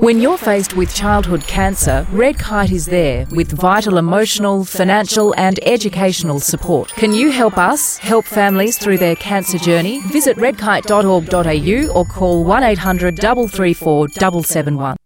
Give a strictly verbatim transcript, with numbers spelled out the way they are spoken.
When you're faced with childhood cancer, Red Kite is there with vital emotional, financial and educational support. Can you help us help families through their cancer journey? Visit red kite dot org dot a u or call one eight hundred, three three four, seven seven one.